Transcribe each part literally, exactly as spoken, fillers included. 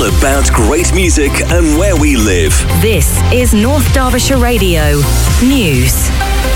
all about great music and where we live. This is North Derbyshire Radio News.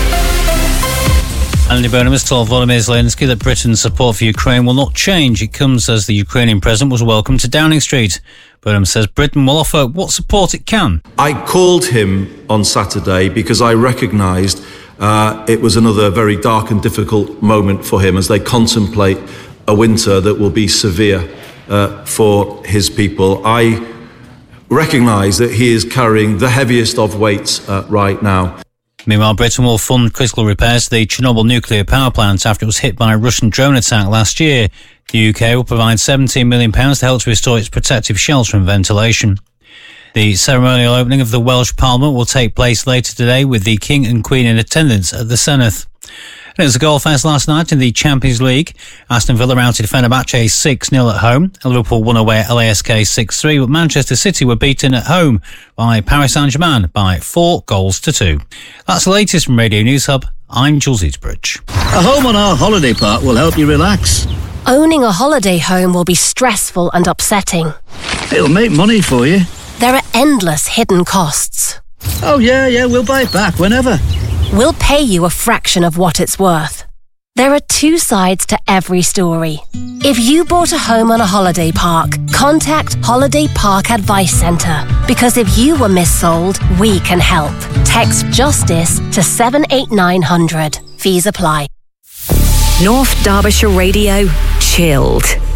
Andy Burnham has told Volodymyr Zelensky that Britain's support for Ukraine will not change. It comes as the Ukrainian president was welcomed to Downing Street. Burnham says Britain will offer what support it can. I called him on Saturday because I recognised uh, it was another very dark and difficult moment for him as they contemplate a winter that will be severe uh, for his people. I recognise that he is carrying the heaviest of weights uh, right now. Meanwhile, Britain will fund critical repairs to the Chernobyl nuclear power plant after it was hit by a Russian drone attack last year. The U K will provide seventeen million pounds to help to restore its protective shelter and ventilation. The ceremonial opening of the Welsh Parliament will take place later today with the King and Queen in attendance at the Senedd. And it was a goal fest last night in the Champions League. Aston Villa routed Fenerbahce six nil at home. Liverpool won away at L A S K six three, but Manchester City were beaten at home by Paris Saint-Germain by four goals to two. That's the latest from Radio News Hub. I'm Jules Eatsbridge. A home on our holiday park will help you relax. Owning a holiday home will be stressful and upsetting. It'll make money for you. There are endless hidden costs. Oh yeah, yeah, we'll buy it back whenever. We'll pay you a fraction of what it's worth. There are two sides to every story. If you bought a home on a holiday park, contact Holiday Park Advice Centre. Because if you were missold, we can help. Text JUSTICE to seven eight nine hundred. Fees apply. North Derbyshire Radio Chilled.